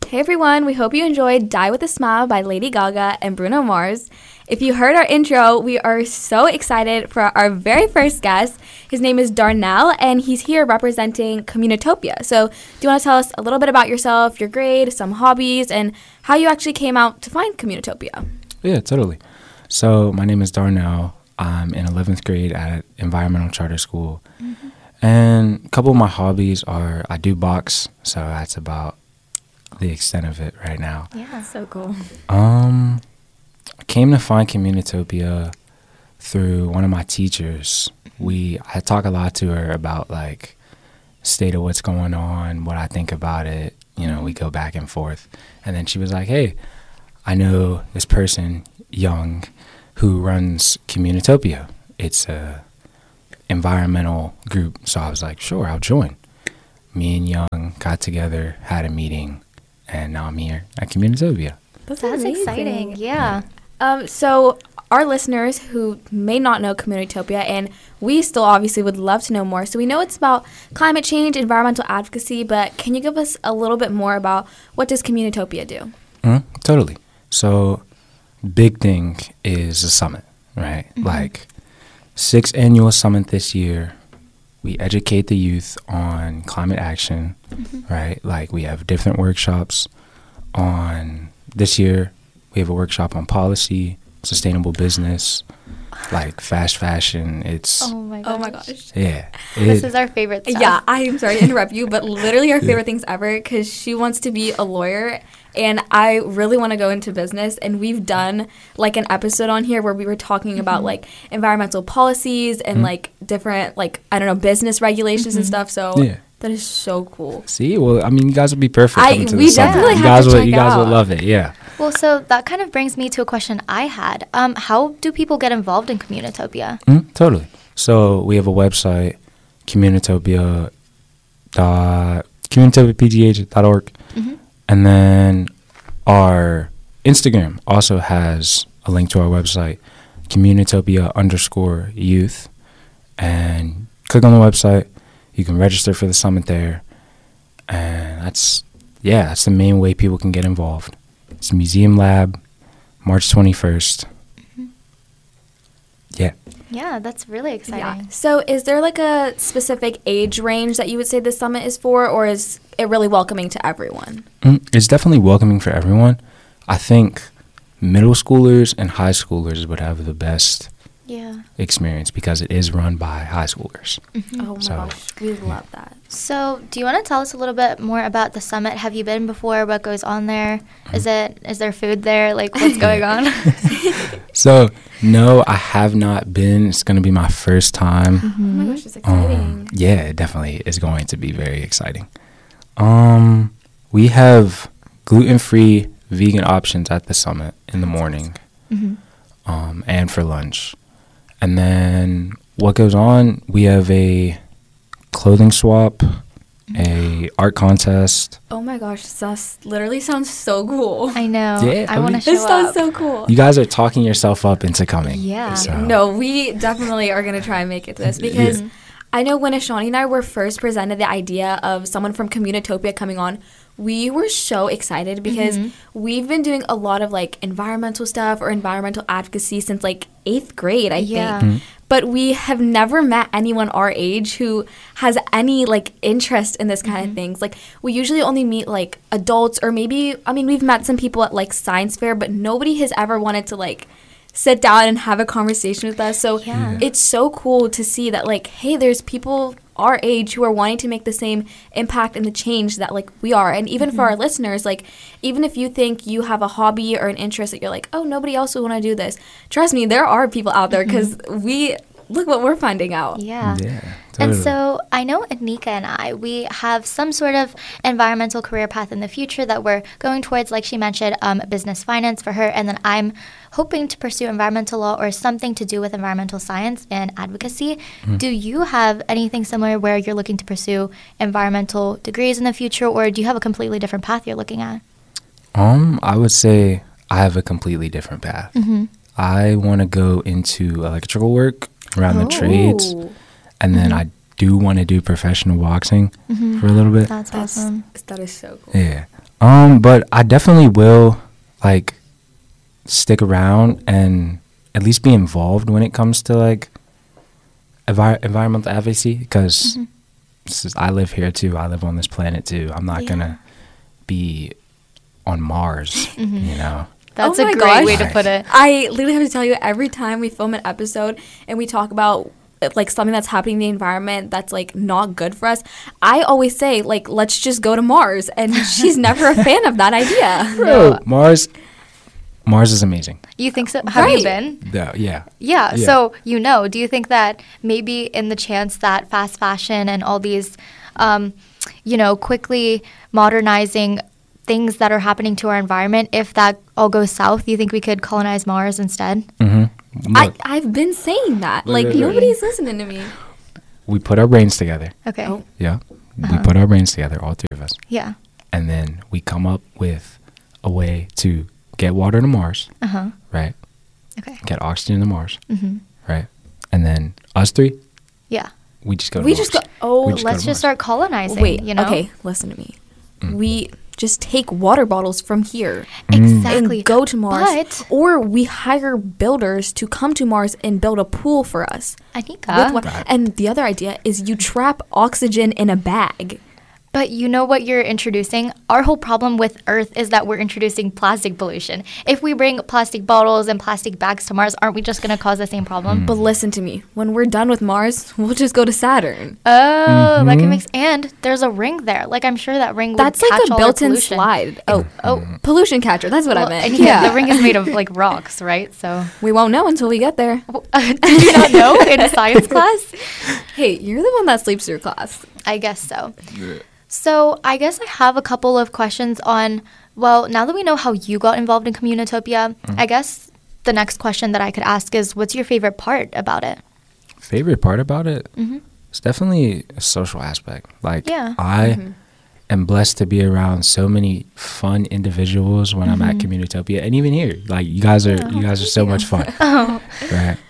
Hey everyone, we hope you enjoyed Die With A Smile by Lady Gaga and Bruno Mars. If you heard our intro, we are so excited for our very first guest. His name is Darnell, and he's here representing Communitopia. So do you want to tell us a little bit about yourself, your grade, some hobbies, and how you actually came out to find Communitopia? Yeah, totally. So my name is Darnell. I'm in 11th grade at Environmental Charter School. And a couple of my hobbies are I do box, so that's about the extent of it right now. Yeah, so cool. I came to find Communitopia through one of my teachers. I talk a lot to her about like state of what's going on, what I think about it. You know, we go back and forth. And then she was like, hey, I know this person, Young, who runs Communitopia. It's a environmental group. So I was like, sure, I'll join. Me and Young got together, had a meeting, and now I'm here at Communitopia. That's exciting. Yeah. So our listeners who may not know Communitopia, and we still obviously would love to know more. So we know it's about climate change, environmental advocacy, but can you give us a little bit more about what does Communitopia do? Totally. So big thing is a summit, right? Like 6th annual summit this year. We educate the youth on climate action, right? Like we have different workshops on this year. We have a workshop on policy, sustainable business, like fast fashion. It's Oh my gosh. yeah. This is our favorite stuff. Yeah, I'm sorry to interrupt you, but literally our favorite things ever, because she wants to be a lawyer and I really want to go into business. And we've done like an episode on here where we were talking about like environmental policies and like different like, I don't know, business regulations and stuff. So that is so cool. See, well, I mean, you guys would be perfect coming to we the summit. definitely You have guys to would, check you guys would out. love it. Yeah. Well, so that kind of brings me to a question I had. How do people get involved in Communitopia? Totally. So we have a website, communitopiapgh.org. And then our Instagram also has a link to our website, Communitopia_youth. And click on the website. You can register for the summit there. And that's the main way people can get involved. It's Museum Lab, March 21st. Yeah. Yeah, that's really exciting. Yeah. So is there like a specific age range that you would say the summit is for, or is it really welcoming to everyone? It's definitely welcoming for everyone. I think middle schoolers and high schoolers would have the best experience because it is run by high schoolers. Oh my gosh, we love that. So do you want to tell us a little bit more about the summit? Have you been before? What goes on there? Is there food there? Like, what's going on? So, no, I have not been. It's going to be my first time. Oh my gosh, it's exciting. Yeah, it definitely is going to be very exciting. We have gluten-free vegan options at the summit in the morning and for lunch. And then what goes on, we have a clothing swap, a art contest. Oh my gosh, this literally sounds so cool. I know. Yeah, I want to show This sounds up. so cool. You guys are talking yourself up into coming. Yeah. So. No, we definitely are going to try and make it to this because I know when Ashani and I were first presented the idea of someone from Communitopia coming on, we were so excited because we've been doing a lot of like environmental stuff or environmental advocacy since like 8th grade, I think. But we have never met anyone our age who has any like interest in this kind of things. Like we usually only meet like adults or maybe, I mean, we've met some people at like science fair, but nobody has ever wanted to like sit down and have a conversation with us. So it's so cool to see that like, hey, there's people our age who are wanting to make the same impact and the change that like we are. And even for our listeners, like even if you think you have a hobby or an interest that you're like, oh, nobody else would want to do this, trust me, there are people out there because we look what we're finding out. Yeah. Yeah, And totally. so I know Anika and I, we have some sort of environmental career path in the future that we're going towards, like she mentioned, business finance for her. And then I'm hoping to pursue environmental law or something to do with environmental science and advocacy. Do you have anything similar where you're looking to pursue environmental degrees in the future, or do you have a completely different path you're looking at? I would say I have a completely different path. I want to go into electrical work around the trades. And then I do want to do professional boxing for a little bit. That's awesome. That is so cool. Yeah. But I definitely will like stick around and at least be involved when it comes to like environmental advocacy, because I live here too. I live on this planet too. I'm not gonna be on Mars, you know. That's Oh a my great gosh. way to put it. I literally have to tell you, every time we film an episode and we talk about like something that's happening in the environment that's like not good for us, I always say like, let's just go to Mars, and she's never a fan of that idea. Bro, Mars is amazing. You think so? Have you Right. been? Yeah. Yeah. Yeah. So, do you think that maybe in the chance that fast fashion and all these, quickly modernizing things that are happening to our environment, if that all goes south, you think we could colonize Mars instead? I've been saying that. Look, Like, look, look. nobody's listening to me. We put our brains together. Okay. Oh. Yeah. We put our brains together, all three of us. Yeah. And then we come up with a way to get water to Mars, Uh-huh. right? Okay. Get oxygen to Mars, Mm-hmm. right? And then us three, Yeah. we just go to We Mars. just go. Oh, We just go Let's to just Mars. start colonizing. wait. You know? Okay, listen to me. We just take water bottles from here Exactly. and go to Mars, But or we hire builders to come to Mars and build a pool for us. Anika, With and the other idea is you trap oxygen in a bag. but you know what you're introducing? Our whole problem with Earth is that we're introducing plastic pollution. If we bring plastic bottles and plastic bags to Mars, aren't we just going to cause the same problem? But listen to me. When we're done with Mars, we'll just go to Saturn. Oh, that can make and there's a ring there. Like I'm sure that ring would That's like catch a all our built-in pollution. slide. Oh, Oh, pollution catcher. That's what well, I meant. and yeah, the ring is made of like rocks, right? So We won't know until we get there. did you not know in science class? Hey, you're the one that sleeps through class. I guess so. So I guess I have a couple of questions on, well, now that we know how you got involved in Communitopia, I guess the next question that I could ask is, what's your favorite part about it? Favorite part about it? It's definitely a social aspect. Like, Yeah. I am blessed to be around so many fun individuals when I'm at Communitopia, and even here, like you guys are so much fun, right?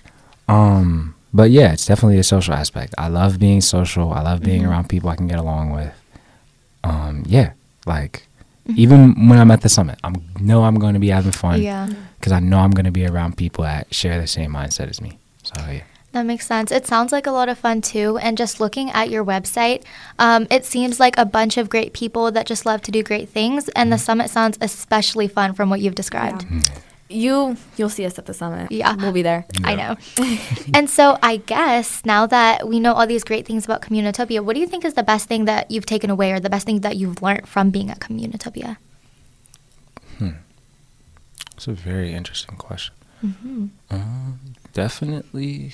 But yeah, it's definitely a social aspect. I love being social. I love being around people I can get along with. Yeah, like even when I'm at the summit, I'm going to be having fun. Yeah. Because I know I'm going to be around people that share the same mindset as me. So yeah. That makes sense. It sounds like a lot of fun too. And just looking at your website, it seems like a bunch of great people that just love to do great things. And the summit sounds especially fun from what you've described. You'll see us at the summit. Yeah. We'll be there. I know. And so I guess now that we know all these great things about Communitopia, what do you think is the best thing that you've taken away or the best thing that you've learned from being at Communitopia? It's a very interesting question. Definitely.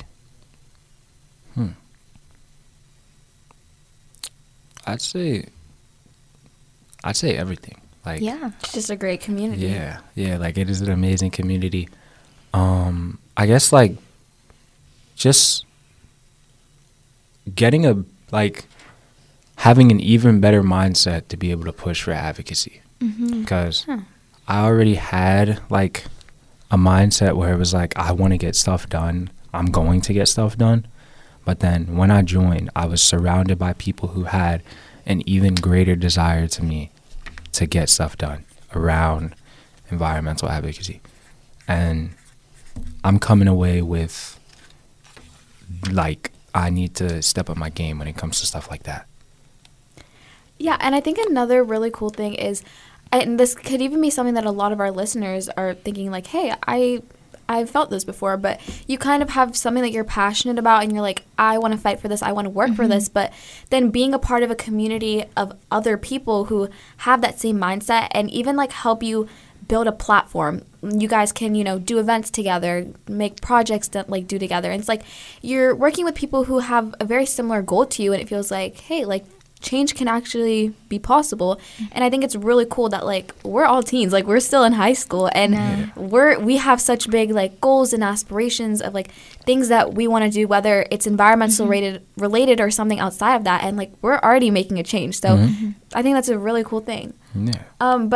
I'd say everything. Like, Yeah. Just a great community. yeah. Like, it is an amazing community. I guess like just getting having an even better mindset to be able to push for advocacy. Because I already had like a mindset where it was like, I want to get stuff done. I'm going to get stuff done. But then when I joined, I was surrounded by people who had an even greater desire to me to get stuff done around environmental advocacy. And I'm coming away with like, I need to step up my game when it comes to stuff like that. Yeah, and I think another really cool thing is, and this could even be something that a lot of our listeners are thinking like, hey, I've felt this before, but you kind of have something that you're passionate about and you're like, I want to fight for this, I want to work for this, but then being a part of a community of other people who have that same mindset and even like help you build a platform. You guys can, do events together, make projects that like do together. And it's like you're working with people who have a very similar goal to you, and it feels like, hey, like change can actually be possible. And I think it's really cool that like we're all teens, like we're still in high school, and we have such big like goals and aspirations of like things that we want to do, whether it's environmental related or something outside of that, and like we're already making a change. So I think that's a really cool thing. Yeah. But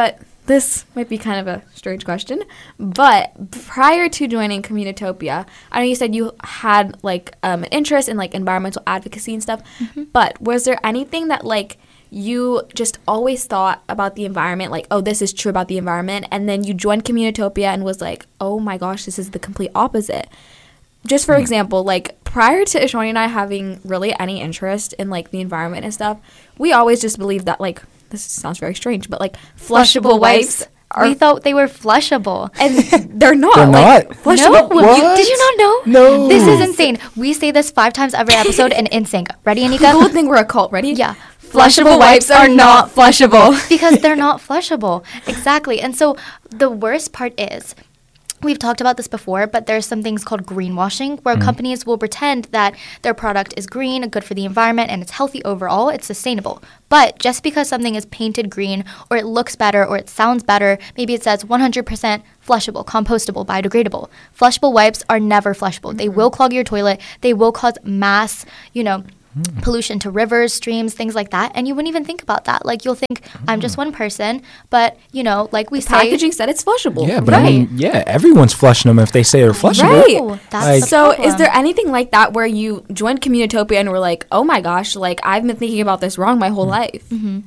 this might be kind of a strange question, but prior to joining Communitopia, I know you said you had like an interest in like environmental advocacy and stuff, but was there anything that like you just always thought about the environment, like, oh, this is true about the environment, and then you joined Communitopia and was like, oh my gosh, this is the complete opposite? Just for example, like prior to Ishani and I having really any interest in like the environment and stuff, we always just believed that like, this sounds very strange, but like flushable wipes we thought they were flushable. And they're not. They're like, not? Flushable. What? Did you not know? No. This is insane. We say this 5 times every episode and in sync. Ready, Anika? People would think we're a cult. Ready? Yeah. Flushable wipes are not flushable. Because they're not flushable. Exactly. And so the worst part is, we've talked about this before, but there's some things called greenwashing, where companies will pretend that their product is green, good for the environment, and it's healthy overall, it's sustainable. But just because something is painted green, or it looks better, or it sounds better, maybe it says 100% flushable, compostable, biodegradable. Flushable wipes are never flushable. They will clog your toilet. They will cause mass, pollution to rivers, streams, things like that. And you wouldn't even think about that. Like, you'll think, I'm just one person, but, like we say... Packaging said it's flushable. Yeah, but I mean, everyone's flushing them if they say they're flushable. Right. Oh, that's Like- the So problem. is there anything like that where you joined Communitopia and were like, oh my gosh, like I've been thinking about this wrong my whole life?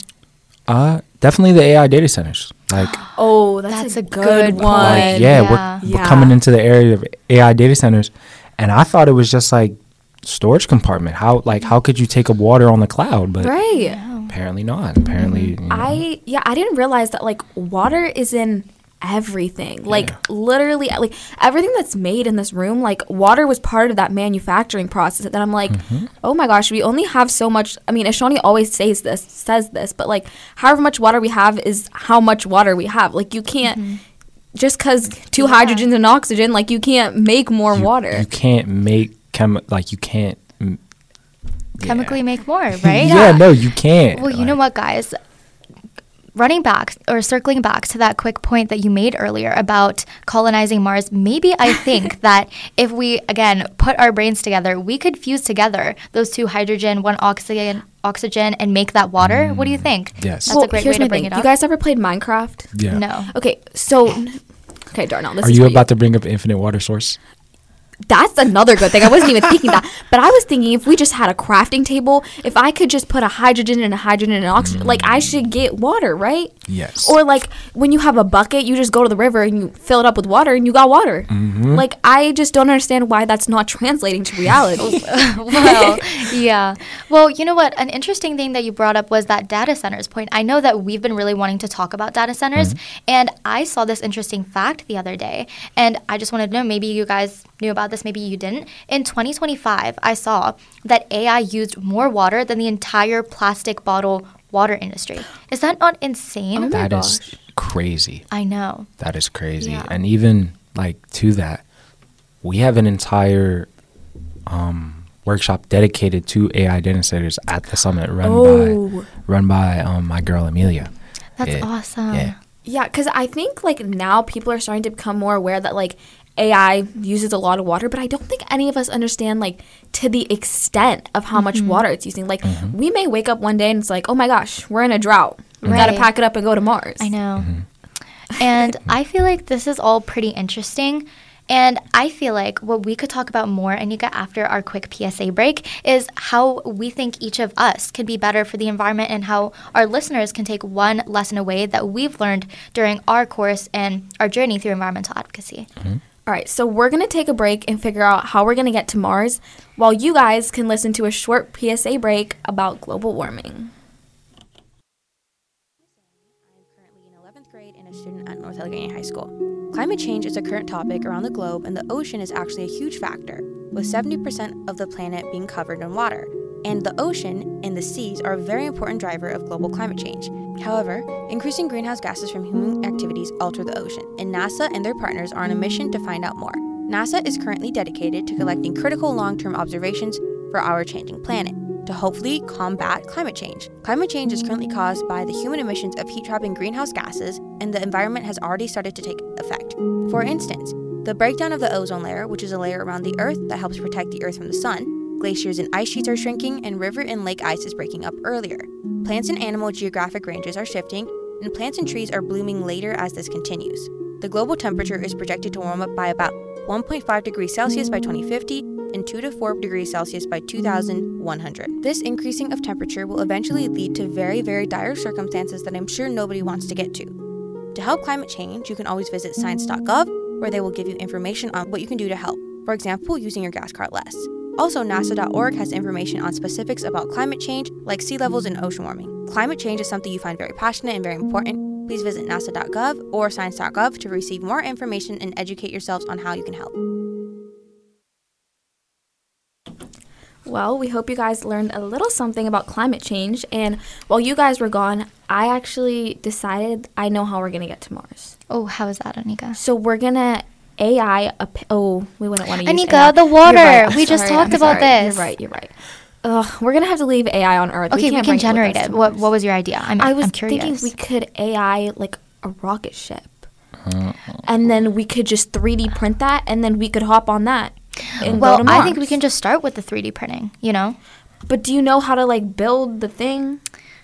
Definitely the AI data centers. Like, Oh, that's a good good one. point. we're Yeah. coming into the area of AI data centers, and I thought it was just like storage compartment. How could you take up water on the cloud? But Right. apparently not. Apparently, I didn't realize that like water is in everything. Like literally like everything that's made in this room, like water was part of that manufacturing process. And then I'm like, oh my gosh, we only have so much. I mean, Ishani always says this, but like however much water we have is how much water we have. Like you can't just because two hydrogens and oxygen, like you can't make more water. You can't make chemically make more, right? Yeah, no, you can't. Well, you know what, guys? Running back or circling back to that quick point that you made earlier about colonizing Mars, maybe I think that if we, again, put our brains together, we could fuse together those 2 hydrogen, 1 oxygen, and make that water. What do you think? Yes. That's a great way to bring it up. You guys ever played Minecraft? Yeah. No. Okay, Darnell, this Are is you for about to bring up infinite water source? That's another good thing. I wasn't even thinking that. But I was thinking if we just had a crafting table, if I could just put a hydrogen and an oxygen, like I should get water, right? Yes. Or like when you have a bucket, you just go to the river and you fill it up with water and you got water. Like I just don't understand why that's not translating to reality. Well, yeah. Well, you know what? An interesting thing that you brought up was that data centers point. I know that we've been really wanting to talk about data centers, and I saw this interesting fact the other day, and I just wanted to know, maybe you guys knew about this, maybe you didn't. In 2025, I saw that AI used more water than the entire plastic bottle water industry. Is that not insane? That is crazy. I know. That is crazy. Yeah. And even like to that, we have an entire workshop dedicated to AI data centers at the summit run by my girl Amelia. That's awesome. Yeah. Yeah, because I think like now people are starting to become more aware that like AI uses a lot of water, but I don't think any of us understand like to the extent of how much water it's using. Like we may wake up one day and it's like, oh my gosh, we're in a drought. We gotta Right. pack it up and go to Mars. I know. And I feel like this is all pretty interesting. And I feel like what we could talk about more, Anika, after our quick PSA break, is how we think each of us can be better for the environment and how our listeners can take one lesson away that we've learned during our course and our journey through environmental advocacy. All right, so we're going to take a break and figure out how we're going to get to Mars while you guys can listen to a short PSA break about global warming. I'm currently in 11th grade and a student at North Allegheny High School. Climate change is a current topic around the globe, and the ocean is actually a huge factor, with 70% of the planet being covered in water. And the ocean and the seas are a very important driver of global climate change. However, increasing greenhouse gases from human activities alter the ocean, and NASA and their partners are on a mission to find out more. NASA is currently dedicated to collecting critical long-term observations for our changing planet, to hopefully combat climate change. Climate change is currently caused by the human emissions of heat-trapping greenhouse gases, and the environment has already started to take effect. For instance, the breakdown of the ozone layer, which is a layer around the Earth that helps protect the Earth from the sun, glaciers and ice sheets are shrinking, and river and lake ice is breaking up earlier. Plants and animal geographic ranges are shifting, and plants and trees are blooming later as this continues. The global temperature is projected to warm up by about 1.5 degrees Celsius by 2050 and 2 to 4 degrees Celsius by 2100. This increasing of temperature will eventually lead to very, very dire circumstances that I'm sure nobody wants to get to. To help climate change, you can always visit science.gov, where they will give you information on what you can do to help. For example, using your gas car less. Also, NASA.org has information on specifics about climate change, like sea levels and ocean warming. Climate change is something you find very passionate and very important. Please visit nasa.gov or science.gov to receive more information and educate yourselves on how you can help. Well, we hope you guys learned a little something about climate change. And while you guys were gone, I actually decided I know how we're going to get to Mars. Oh, how is that, Anika? So we're going to AI. We wouldn't want to use Anika, AI. the water. We just talked about this. You're right. We're going to have to leave AI on Earth. Okay, we can generate it. What was your idea? I was curious. thinking we could AI like a rocket ship. And then we could just 3D print that, and then we could hop on that. Well, I think we can just start with the 3D printing, But do you know how to like build the thing?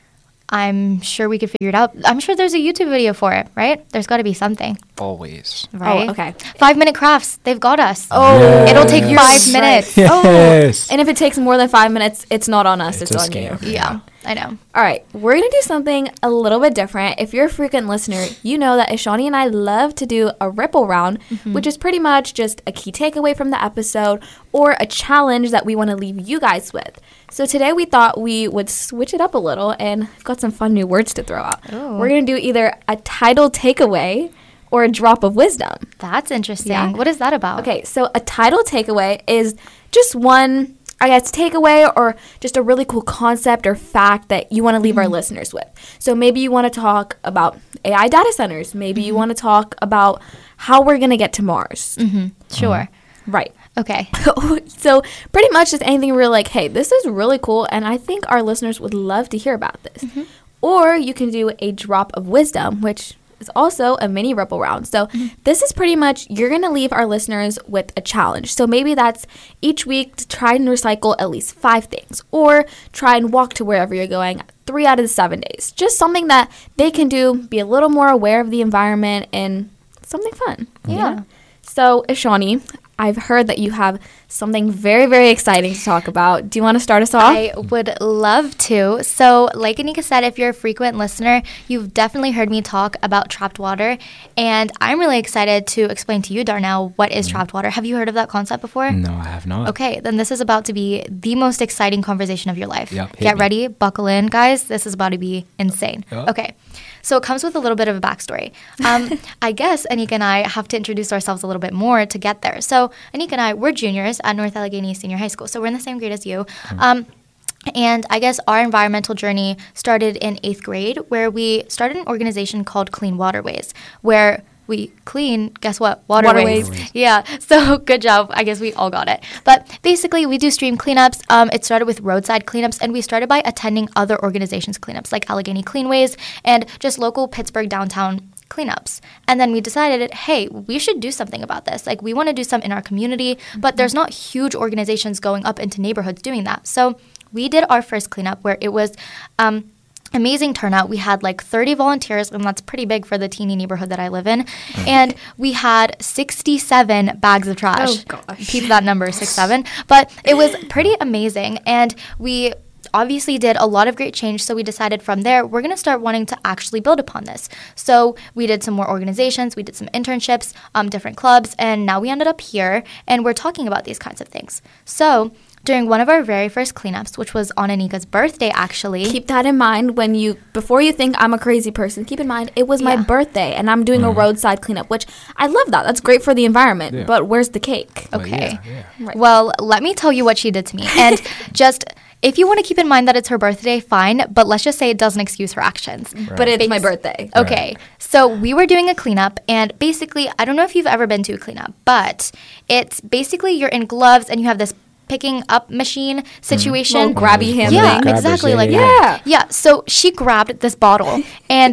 I'm sure we could figure it out. I'm sure there's a YouTube video for it, right? There's got to be something. Always. Right? Oh, okay. 5-minute crafts. They've got us. Oh, Yes. It'll take 5 minutes. Yes. And if it takes more than 5 minutes, it's not on us. It's a on scam. you. Yeah, I know. All right, we're going to do something a little bit different. If you're a frequent listener, you know that Ishani and I love to do a ripple round, which is pretty much just a key takeaway from the episode or a challenge that we want to leave you guys with. So today we thought we would switch it up a little, and I've got some fun new words to throw out. Oh. We're going to do either a title takeaway or a drop of wisdom. That's interesting. Yeah. What is that about? Okay, so a title takeaway is just one, I guess, takeaway or just a really cool concept or fact that you want to leave our listeners with. So maybe you want to talk about AI data centers. Maybe you want to talk about how we're going to get to Mars. Sure. Right. Okay. So pretty much just anything we're like, hey, this is really cool, and I think our listeners would love to hear about this. Or you can do a drop of wisdom, which is also a mini ripple round. So this is pretty much, you're going to leave our listeners with a challenge. So maybe that's each week to try and recycle at least 5 things, or try and walk to wherever you're going 3 out of the 7 days. Just something that they can do, be a little more aware of the environment, and something fun. Yeah. So Ishani, I've heard that you have something very, very exciting to talk about. Do you want to start us off? I would love to. So, like Anika said, if you're a frequent listener, you've definitely heard me talk about trapped water. And I'm really excited to explain to you, Darnell, what is trapped water. Have you heard of that concept before? No, I have not. Okay, then this is about to be the most exciting conversation of your life. Yep, hit Get me. ready, buckle in, guys. This is about to be insane. Yep. Okay, so it comes with a little bit of a backstory. I guess Anika and I have to introduce ourselves a little bit more to get there. So Anika and I, we're juniors at North Allegheny Senior High School, so we're in the same grade as you. And I guess our environmental journey started in 8th grade, where we started an organization called Clean Waterways, where we clean, guess what? Waterways. Yeah, so good job. I guess we all got it. But basically, we do stream cleanups. It started with roadside cleanups, and we started by attending other organizations' cleanups, like Allegheny Cleanways and just local Pittsburgh downtown cleanups. And then we decided, hey, we should do something about this. Like, we want to do something in our community, but there's not huge organizations going up into neighborhoods doing that. So we did our first cleanup, where it was amazing turnout. We had like 30 volunteers, and that's pretty big for the teeny neighborhood that I live in. And we had 67 bags of trash. Oh, gosh. Keep that number, 67. But it was pretty amazing. And we obviously did a lot of great change, so we decided from there we're going to start wanting to actually build upon this. So we did some more organizations, we did some internships, different clubs, and now we ended up here, and we're talking about these kinds of things. So during one of our very first cleanups, which was on Anika's birthday, actually. Keep that in mind before you think I'm a crazy person. Keep in mind, it was my Yeah. birthday, and I'm doing a roadside cleanup, which I love that. That's great for the environment. Yeah. But where's the cake? But Okay. yeah. Right. Well, let me tell you what she did to me. And just, if you want to keep in mind that it's her birthday, fine. But let's just say it doesn't excuse her actions. But it's my birthday. Okay, so we were doing a cleanup, and basically, I don't know if you've ever been to a cleanup, but it's basically you're in gloves and you have this picking up machine situation. Little grabby hand Yeah, thing. Grabbers, exactly yeah, like yeah, that. Yeah, so she grabbed this bottle, and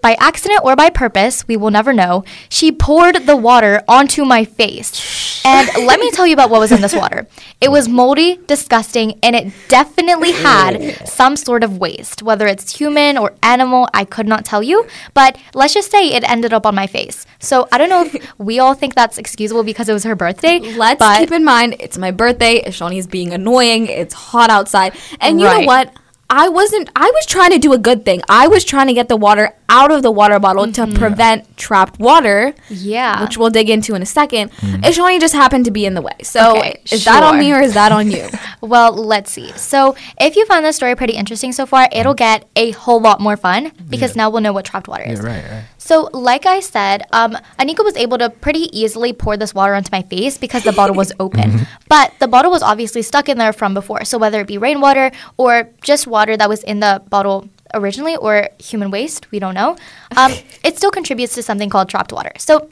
by accident or by purpose, we will never know, she poured the water onto my face. And let me tell you about what was in this water. It was moldy, disgusting, and it definitely had some sort of waste. Whether it's human or animal, I could not tell you. But let's just say it ended up on my face. So I don't know if we all think that's excusable because it was her birthday. Let's keep in mind, it's my birthday. Shawnee's being annoying. It's hot outside. And you know what? I was trying to do a good thing. I was trying to get the water out of the water bottle to prevent trapped water. Yeah. Which we'll dig into in a second. And Shawnee just happened to be in the way. So is that on me or is that on you? Well, let's see. So if you found this story pretty interesting so far, it'll get a whole lot more fun because now we'll know what trapped water is. Yeah, right. So like I said, Anika was able to pretty easily pour this water onto my face because the bottle was open. But the bottle was obviously stuck in there from before. So whether it be rainwater or just water that was in the bottle originally or human waste, we don't know, it still contributes to something called trapped water. So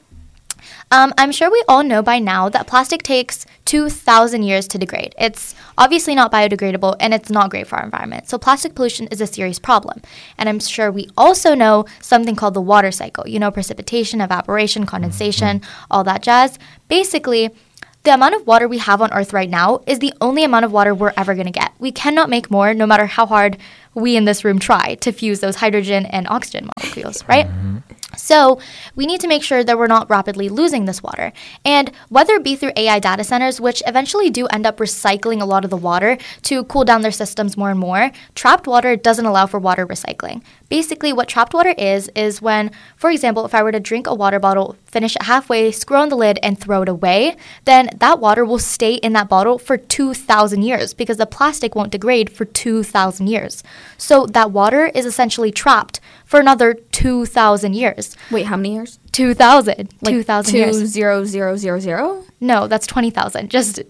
I'm sure we all know by now that plastic takes 2,000 years to degrade. It's obviously not biodegradable and it's not great for our environment. So plastic pollution is a serious problem. And I'm sure we also know something called the water cycle. You know, precipitation, evaporation, condensation, all that jazz. Basically, the amount of water we have on Earth right now is the only amount of water we're ever going to get. We cannot make more no matter how hard we in this room try to fuse those hydrogen and oxygen molecules, right? So we need to make sure that we're not rapidly losing this water. And whether it be through AI data centers, which eventually do end up recycling a lot of the water to cool down their systems more and more, trapped water doesn't allow for water recycling. Basically, what trapped water is when, for example, if I were to drink a water bottle, finish it halfway, screw on the lid, and throw it away, then that water will stay in that bottle for 2,000 years because the plastic won't degrade for 2,000 years. So that water is essentially trapped for another 2,000 years. Wait, how many years? 2,000. Like 2,000 years. 2,000,000? No, that's 20,000. Just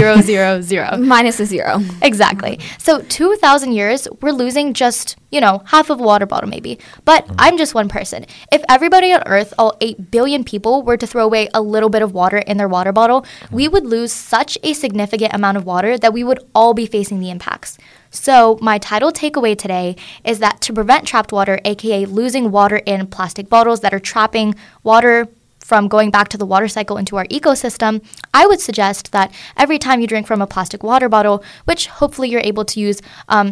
2,000. Minus a zero. Exactly. So 2,000 years, we're losing just, half of a water bottle maybe. But I'm just one person. If everybody on Earth, all 8 billion people, were to throw away a little bit of water in their water bottle, we would lose such a significant amount of water that we would all be facing the impacts. So my title takeaway today is that to prevent trapped water, aka losing water in plastic bottles that are trapping water from going back to the water cycle into our ecosystem, I would suggest that every time you drink from a plastic water bottle, which hopefully you're able to use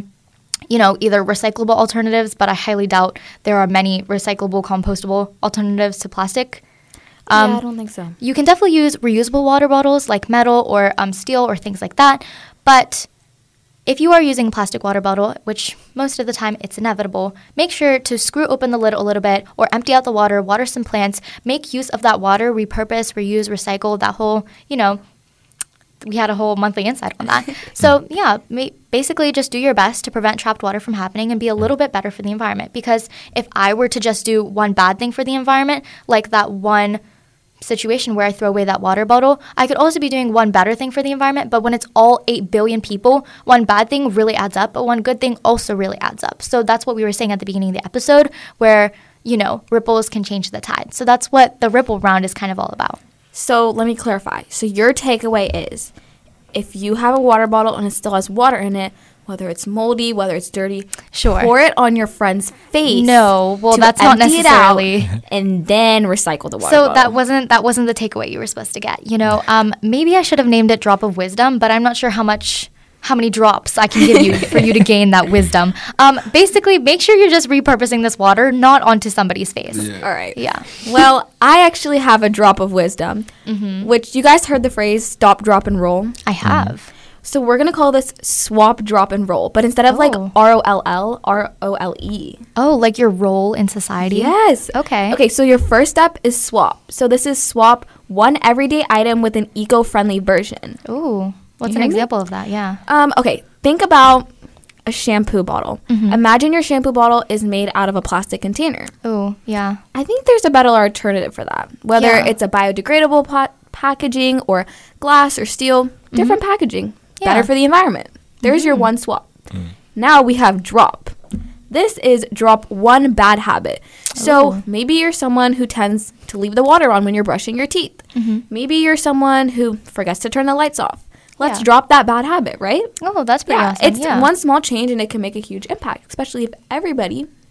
either recyclable alternatives, but I highly doubt there are many recyclable, compostable alternatives to plastic. Yeah, I don't think so. You can definitely use reusable water bottles like metal or steel or things like that, but if you are using a plastic water bottle, which most of the time it's inevitable, make sure to screw open the lid a little bit or empty out the water, water some plants, make use of that water, repurpose, reuse, recycle, that whole, we had a whole monthly insight on that. So yeah, basically just do your best to prevent trapped water from happening and be a little bit better for the environment. Because if I were to just do one bad thing for the environment, like that one situation where I throw away that water bottle, I could also be doing one better thing for the environment. But when it's all 8 billion people, one bad thing really adds up, but one good thing also really adds up. So that's what we were saying at the beginning of the episode, where, ripples can change the tide. So that's what the ripple round is kind of all about. So let me clarify. So your takeaway is, if you have a water bottle and it still has water in it, whether it's moldy, whether it's dirty, sure, pour it on your friend's face. No, well, that's not necessarily. And then recycle the water so bottle. that wasn't the takeaway you were supposed to get. Maybe I should have named it Drop of Wisdom, but I'm not sure how many drops I can give you for you to gain that wisdom. Basically, make sure you're just repurposing this water, not onto somebody's face. Yeah. All right. Yeah. Well, I actually have a drop of wisdom, which you guys heard the phrase stop, drop, and roll. I have. So we're going to call this swap, drop, and roll. But instead of like ROLL, ROLE. Oh, like your role in society? Yes. Okay. Okay, so your first step is swap. So this is swap one everyday item with an eco-friendly version. Ooh. What's an example of that? Yeah. Okay, think about a shampoo bottle. Imagine your shampoo bottle is made out of a plastic container. Oh, yeah. I think there's a better alternative for that. Whether it's a biodegradable packaging or glass or steel, different packaging. Yeah. Better for the environment. There's your one swap. Now we have drop. This is drop one bad habit. So maybe you're someone who tends to leave the water on when you're brushing your teeth. Maybe you're someone who forgets to turn the lights off. Let's drop that bad habit, right? Oh, that's pretty awesome. It's one small change and it can make a huge impact, especially if everybody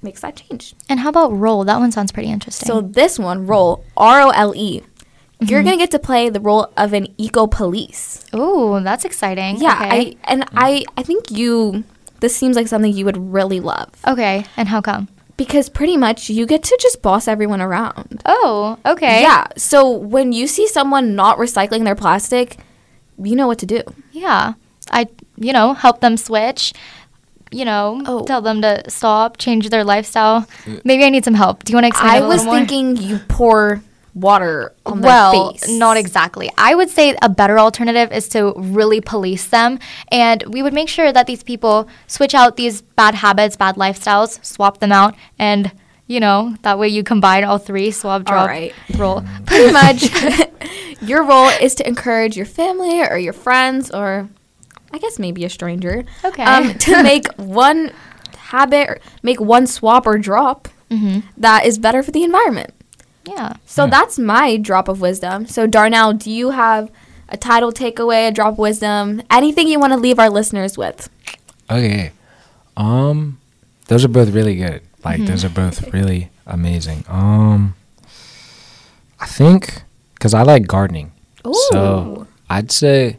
makes that change. And how about Roll? That one sounds pretty interesting. So this one, Role, ROLE, you're going to get to play the role of an eco-police. Ooh, that's exciting. Yeah, Okay. I think this seems like something you would really love. Okay. And how come? Because pretty much you get to just boss everyone around. Oh, okay. Yeah, so when you see someone not recycling their plastic, you know what to do. Yeah. Help them switch. Tell them to stop, change their lifestyle. Maybe I need some help. Do you want to explain it a little more? I was thinking you pour water on their face. Not exactly. I would say a better alternative is to really police them, and we would make sure that these people switch out these bad habits, bad lifestyles, swap them out, and that way you combine all three: swap, drop, All right. roll. Pretty much, your role is to encourage your family or your friends, or I guess maybe a stranger, to make one habit, or make one swap or drop that is better for the environment. Yeah. So that's my drop of wisdom. So Darnell, do you have a title takeaway, a drop of wisdom, anything you want to leave our listeners with? Okay. Those are both really good. Like those are both really amazing. I think because I like gardening. Ooh. So I'd say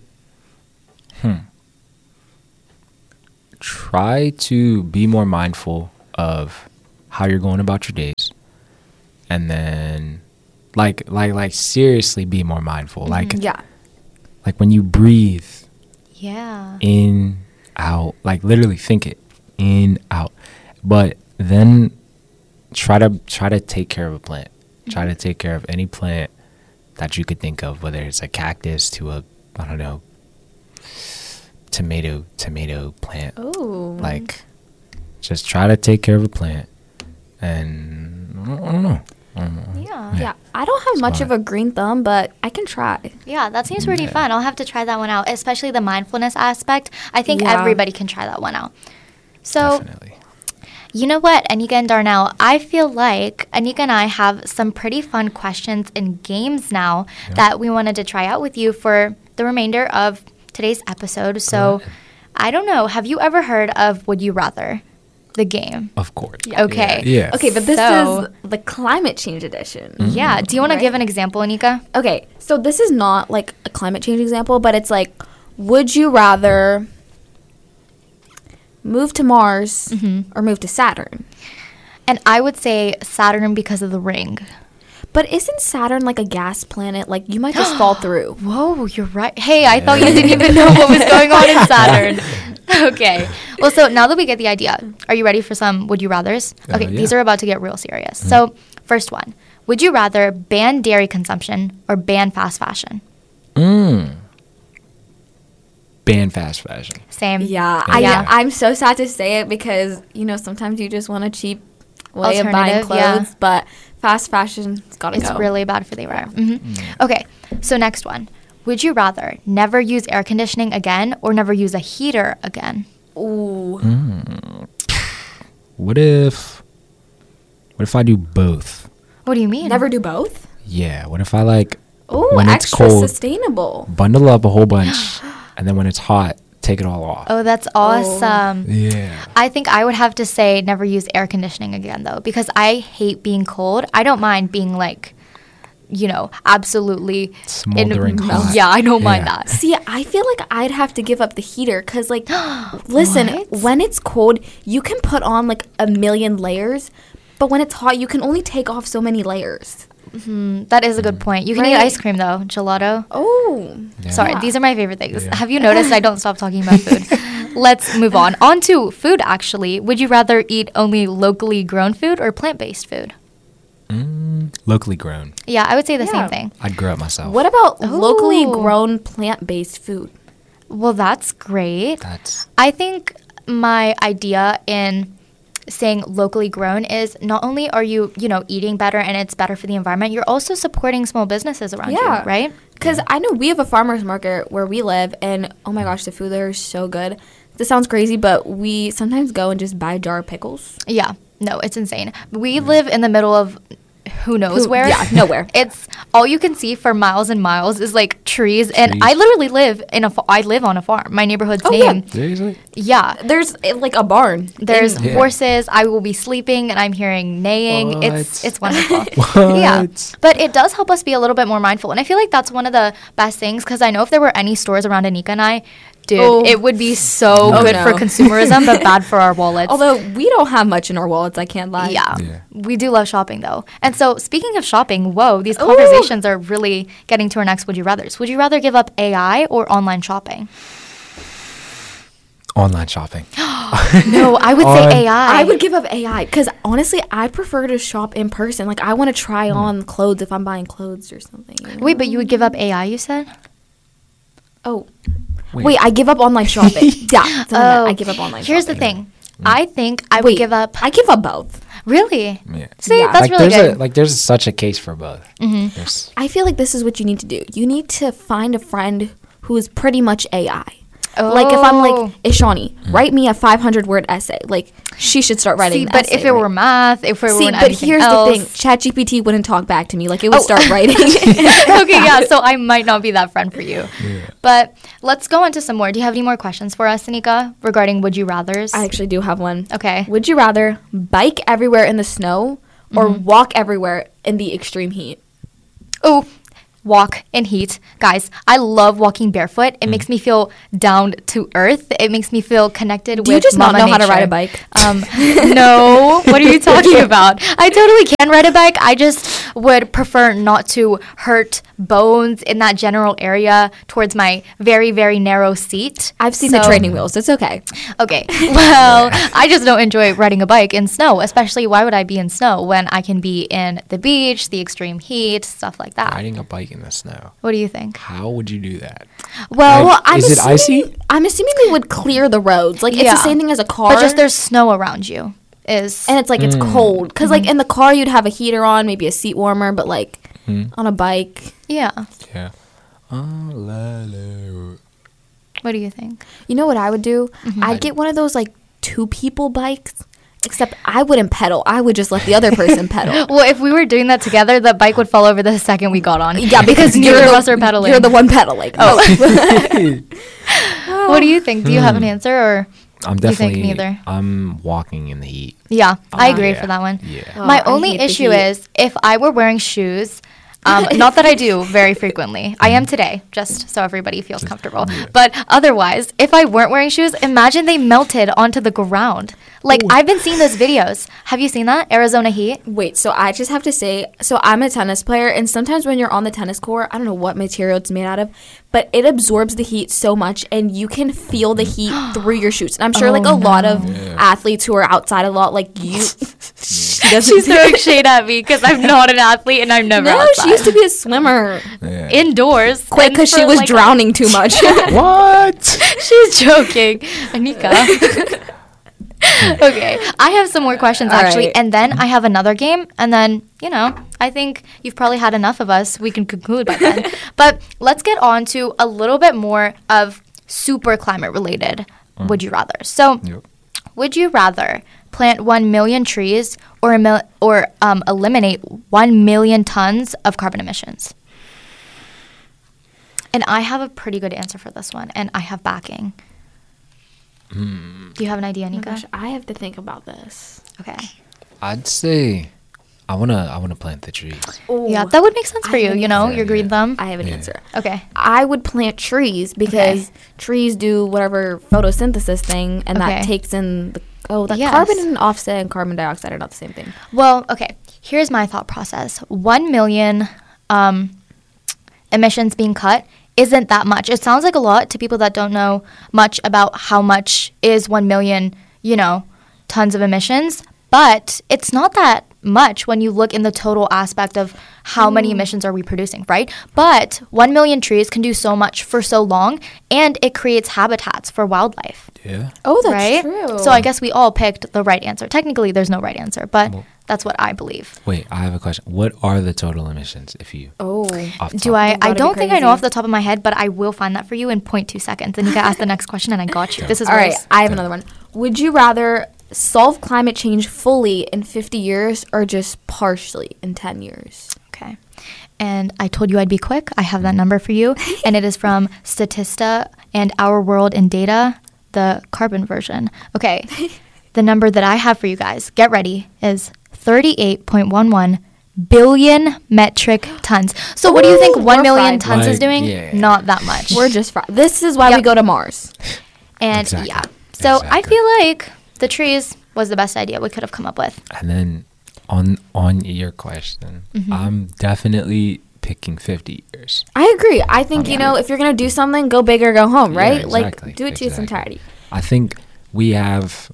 try to be more mindful of how you're going about your days. And then like seriously be more mindful. Like when you breathe Yeah. in, out, like literally think it in, out. But then try to take care of a plant. Try to take care of any plant that you could think of, whether it's a cactus to a, I don't know, tomato plant. Oh. Like just try to take care of a plant. And I don't know. Yeah, I don't have much of a green thumb, but I can try. Yeah, that seems pretty fun. I'll have to try that one out, especially the mindfulness aspect. I think everybody can try that one out. So, Definitely. you know what, Anika and Darnell, I feel like Anika and I have some pretty fun questions and games now that we wanted to try out with you for the remainder of today's episode. So, I don't know, have you ever heard of Would You Rather, the game? Of course. Okay. Yeah. Okay, but this So- is the climate change edition. Yeah. Do you want to give an example, Anika? Okay, so this is not like a climate change example, but it's like, would you rather move to Mars or move to Saturn? And I would say Saturn because of the ring. But isn't Saturn like a gas planet? Like, you might just fall through. Whoa, you're right. Hey, I thought you didn't even know what was going on in Saturn. Okay. Well, so now that we get the idea, are you ready for some Would You Rathers? Okay, yeah. these are about to get real serious. So, first one. Would you rather ban dairy consumption or ban fast fashion? Ban fast fashion. Same. Yeah, Yeah. I'm so sad to say it because, sometimes you just want a cheap way of buying Alternative, yeah. clothes, but fast fashion's gotta It's go. really bad for the environment. Okay, so next one. Would you rather never use air conditioning again or never use a heater again? Ooh. What if I do both? What do you mean? Never do both? Yeah. What if I like Ooh, when it's extra cold, sustainable. bundle up a whole bunch, and then when it's hot, take it all off? Oh, that's awesome. Yeah. I think I would have to say never use air conditioning again, though, because I hate being cold. I don't mind being like, absolutely Smoldering hot. Yeah, I don't mind Yeah. that. See, I feel like I'd have to give up the heater because, like, listen, What? when it's cold, you can put on like a million layers, but when it's hot, you can only take off so many layers. That is a good point. You can eat Right. ice cream, though. Gelato. Oh. Yeah. Sorry, Yeah. these are my favorite things. Yeah. Have you noticed I don't stop talking about food? Let's move on. On to food, actually. Would you rather eat only locally grown food or plant-based food? Locally grown. Yeah, I would say the Yeah. same thing. I'd grow it myself. What about locally Oh. grown plant-based food? Well, that's great. That's I think my idea in saying locally grown is not only are you, eating better and it's better for the environment, you're also supporting small businesses around you, right? Because I know we have a farmer's market where we live, and oh my gosh, the food there is so good. This sounds crazy, but we sometimes go and just buy a jar of pickles. Yeah. No, it's insane. We live in the middle of who knows where. Yeah, nowhere. It's all you can see for miles and miles is like trees. And Trees. I literally live I live on a farm. My neighborhood's yeah. name. Seriously? Yeah. There's like a barn. There's Yeah. horses. I will be sleeping and I'm hearing neighing. It's What? wonderful. Yeah. What? But it does help us be a little bit more mindful. And I feel like that's one of the best things because I know if there were any stores around Anika and I, dude, Oh. it would be so good no. for consumerism, but bad for our wallets. Although we don't have much in our wallets, I can't lie. Yeah. Yeah. We do love shopping though. And so speaking of shopping, whoa, these conversations are really getting to our next would you rathers. Would you rather give up AI or online shopping? Online shopping. No, I would say AI. I would give up AI because honestly, I prefer to shop in person. Like I want to try on clothes if I'm buying clothes or something. you know? Wait, but you would give up AI, you said? Oh, Wait. wait, I give up online shopping. Yeah, that's what I meant. I give up online Here's shopping. the thing. I think I would Wait, give up. I give up both. Really? Yeah. See, Yeah. that's like really there's good. there's such a case for both. There's- I feel like this is what you need to do. You need to find a friend who is pretty much AI. Like if I'm Oh. like, Ishani, write me a 500-word essay. Like she should start writing. See, the but essay, if it right? were math, if it were See, but anything here's else. the thing: ChatGPT wouldn't talk back to me. Like it would Oh. start writing. Okay, yeah, so I might not be that friend for you. But let's go on to some more. Do you have any more questions for us, Anika, regarding would you rathers? I actually do have one. Okay. Would you rather bike everywhere in the snow or walk everywhere in the extreme heat? Oh, walk in heat. Guys, I love walking barefoot. It makes me feel down to earth. It makes me feel connected Do with you just not Mama know how to Nature. ride a bike? No. What are you talking about? I totally can ride a bike. I just would prefer not to hurt bones in that general area towards my very, very narrow seat. I've seen the So- training wheels. It's okay. Okay. Well, I just don't enjoy riding a bike in snow, especially why would I be in snow when I can be in the beach, the extreme heat, stuff like that. Riding a bike in the snow. What do you think? How would you do that? Well, Like, I'm is it assuming- icy? I'm assuming they would clear the roads. Like it's Yeah. the same thing as a car. but just there's snow around you is and it's like it's cold because like in the car you'd have a heater on, maybe a seat warmer, but like on a bike, yeah. Yeah. What do you think? you know what I would do? I'd get one of those like 2 people bikes. Except I wouldn't pedal. I would just let the other person pedal. Well, if we were doing that together, the bike would fall over the second we got on. Yeah, because neither you're of the, us are pedaling. You're the one pedaling. Oh, What do you think? Do you have an answer or? I'm You think definitely. neither? I'm walking in the heat. Yeah, I agree yeah. for that one. Yeah. My Oh, I only hate the issue heat. is if I were wearing shoes. Not that I do very frequently. I am today, just so everybody feels comfortable. But otherwise, if I weren't wearing shoes, imagine they melted onto the ground. Like, I've been seeing those videos. Have you seen that? Arizona heat? wait. So I just have to say, so I'm a tennis player, and sometimes when you're on the tennis court, I don't know what material it's made out of, but it absorbs the heat so much, and you can feel the heat through your shoes. And I'm sure, like a lot of athletes who are outside a lot, like you. She's throwing shade at me because I'm not an athlete and I'm never No, outside. she used to be a swimmer. Yeah. Indoors. Quick, and because she for, was like, drowning too much. What? She's joking. Anika. Okay, I have some more questions All actually, right. and then I have another game, and then, I think you've probably had enough of us. We can conclude by then. But let's get on to a little bit more of super climate related would you rather. So, Yep. would you rather plant 1 million trees or eliminate 1 million tons of carbon emissions? And I have a pretty good answer for this one, and I have backing. Do you have an idea, Oh my Anika? gosh, I have to think about this. Okay. I'd say I wanna plant the trees. Yeah, that would make sense for I you, have an your answer, green yeah. thumb. I have an Yeah. answer. Okay. I would plant trees because trees do whatever photosynthesis thing, and Okay. that takes in the that Yes. carbon and offset and carbon dioxide are not the same thing. Well, okay. Here's my thought process. 1 million emissions being cut isn't that much. It sounds like a lot to people that don't know much about how much is 1 million, tons of emissions, but it's not that much when you look in the total aspect of how many emissions are we producing, right? But 1 million trees can do so much for so long, and it creates habitats for wildlife. Yeah. Oh, that's right? true. So I guess we all picked the right answer. Technically, there's no right answer, but that's what I believe. Wait, I have a question. What are the total emissions if you Oh, off the Do top? I? That'd I be don't think I know crazy. off the top of my head, but I will find that for you in 0.2 seconds. And you can ask the next question, and I got you. This is all right. Rose. I have another one. Would you rather solve climate change fully in 50 years or just partially in 10 years? Okay. And I told you I'd be quick. I have that number for you. And it is from Statista and Our World in Data, the carbon version. Okay. The number that I have for you guys, get ready, is 38.11 billion metric tons. So what do you think 1 million fried. tons is doing? Yeah. Not that much. We're just this is why we Yep. go to Mars. And Exactly. yeah. So I Exactly. feel like the trees was the best idea we could have come up with. And then on your question, I'm definitely picking 50 years. I agree. I think, you know, if you're going to do something, go big or go home, Yeah, right? exactly, Like, do it to its entirety. I think we have.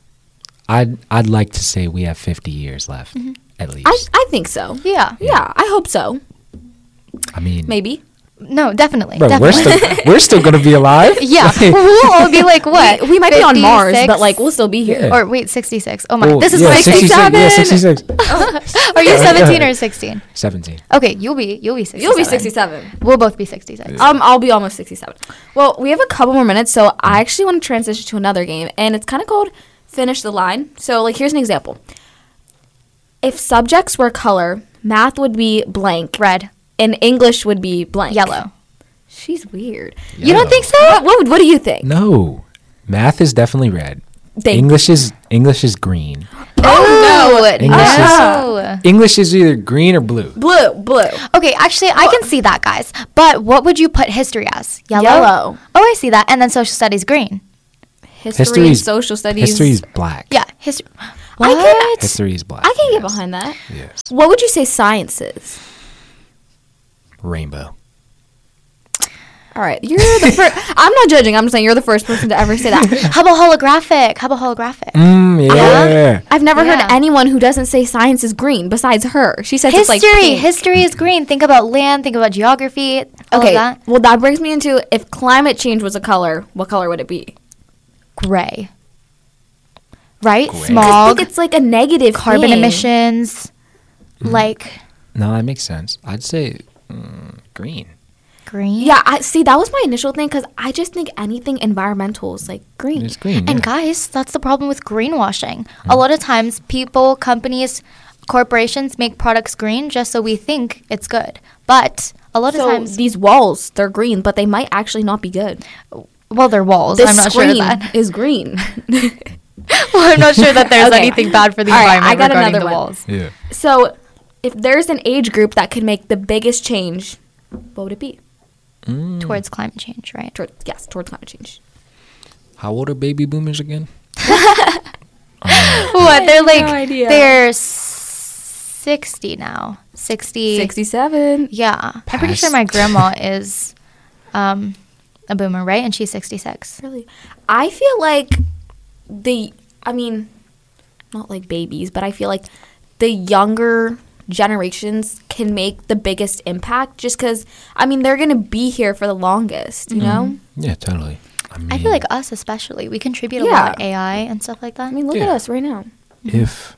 I'd like to say we have 50 years left, at least. I think so. Yeah. Yeah, I hope so. I mean, Maybe. No, definitely. bro, definitely. we're still gonna be alive. Yeah. We'll all be like, what? We might be on Mars, 56? but like we'll still be here. Yeah. Or wait, 66. Oh my. Well, This is yeah, 67. Yeah, 66. Are you 17 or 16? 17. Okay, you'll be 67. You'll be 67. We'll both be 66. I'll be almost 67. Well, we have a couple more minutes, so I actually want to transition to another game, and it's kind of called Finish the Line. So, like, here's an example. If subjects were color, math would be blank, Red, and English would be blank. yellow. She's weird. You don't think so? What do you think? No, math is definitely red. Thank- English is green. Oh no! English is- No. English is either green or blue. Blue. Okay, actually, I can see that, guys. But what would you put history as? Yellow. Yellow. Oh, I see that. And then social studies, green. History, History's- social studies. History's black. Yeah, history. I can- History is black. I can get yes. behind that. Yes. What would you say science is? Rainbow. All right, you're the first. I'm not judging. I'm just saying you're the first person to ever say that. How about holographic? Yeah. I've never Yeah. heard anyone who doesn't say science is green besides her. She says it's like History. pink. History is green. Think about land. Think about geography. All of Okay, that. well that brings me into if climate change was a color, what color would it be? Gray. Right? Gray. I Smog. think it's like a negative Carbon thing. emissions. Like No, that makes sense. I'd say green. green. Yeah, I see. That was my initial thing because I just think anything environmental is like green. It's green. And yeah. guys, that's the problem with greenwashing. A lot of times, people, companies, corporations make products green just so we think it's good. But a lot of So times, these walls, they're green, but they might actually not be good. well, they're walls. This I'm not sure screen that. is green. Well, I'm not sure that there's Okay. anything bad for the All right, environment I got regarding another the one. walls. Yeah. So, if there's an age group that could make the biggest change, what would it be? Towards climate change, right? Towards climate change. How old are baby boomers again? What? They're like, no idea. they're 60 now. 60. 67. Yeah. I'm pretty sure Past. my grandma is a boomer, right? And she's 66. Really? I feel like not like babies, but I feel like the younger generations can make the biggest impact just because, they're going to be here for the longest, you know? Yeah, totally. I feel like us especially, we contribute a Yeah. lot, AI and stuff like that. Look Yeah. at us right now. if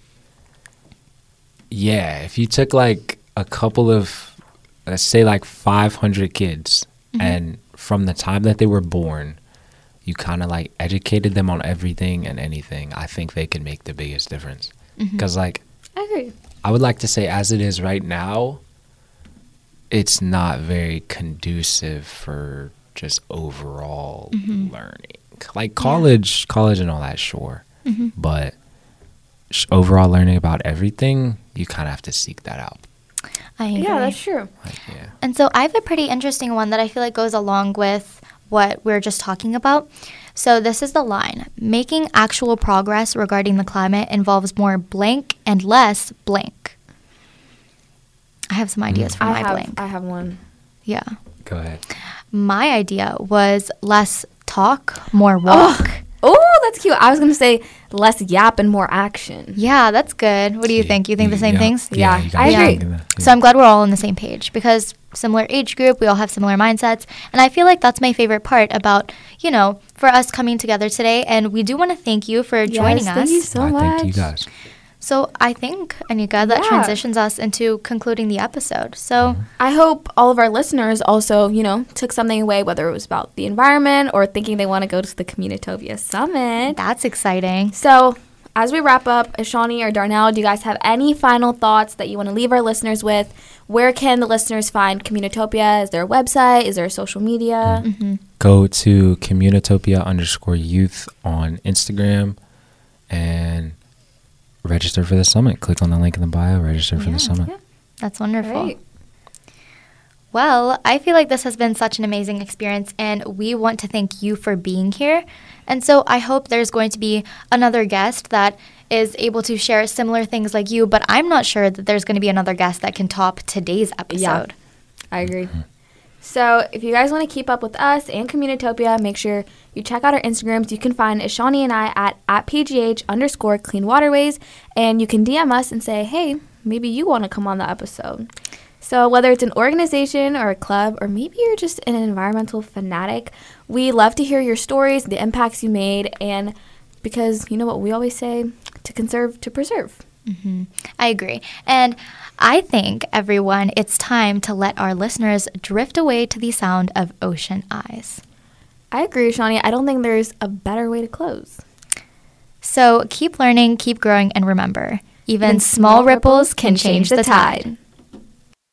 you took like a couple of, let's say like 500 kids, and from the time that they were born, you kind of like educated them on everything and anything, I think they could make the biggest difference. Because like, I agree. I would like to say as it is right now, it's not very conducive for just overall learning. Like college and all that, sure. But overall learning about everything, you kind of have to seek that out. I agree. Yeah, that's true. Like, yeah. And so I have a pretty interesting one that I feel like goes along with what we're just talking about. So this is the line. Making actual progress regarding the climate involves more blank and less blank. I have some ideas for my blank. I have one. Yeah. Go ahead. My idea was less talk, more walk. Oh, that's cute. I was going to say less yap and more action. Yeah, that's good. What do you think? You think the same things? Yeah, you I guys agree. think of that, So I'm glad we're all on the same page because similar age group, we all have similar mindsets. And I feel like that's my favorite part about, for us coming together today. And we do want to thank you for joining Thank you us. so I much. thank you guys. So I think, Anika, that Yeah. transitions us into concluding the episode. So I hope all of our listeners also, took something away, whether it was about the environment or thinking they want to go to the Communitopia Summit. that's exciting. So as we wrap up, Shawnee or Darnell, do you guys have any final thoughts that you want to leave our listeners with? Where can the listeners find Communitopia? Is there a website? Is there social media? Go to Communitopia_youth on Instagram and register for the summit. Click on the link in the bio, register for the summit. Yeah. That's wonderful. Great. Well, I feel like this has been such an amazing experience, and we want to thank you for being here. And so I hope there's going to be another guest that is able to share similar things like you, but I'm not sure that there's going to be another guest that can top today's episode. Yeah, I agree. So if you guys want to keep up with us and Communitopia, make sure you check out our Instagrams. You can find Shawnee and I at @PGH_Clean Waterways, and you can DM us and say, hey, maybe you want to come on the episode. So whether it's an organization or a club, or maybe you're just an environmental fanatic, we love to hear your stories, the impacts you made, and because you know what we always say, to conserve, to preserve. I agree. And I think, everyone, it's time to let our listeners drift away to the sound of ocean eyes. I agree, Shawnee. I don't think there's a better way to close. So keep learning, keep growing, and remember, even small ripples can change the tide.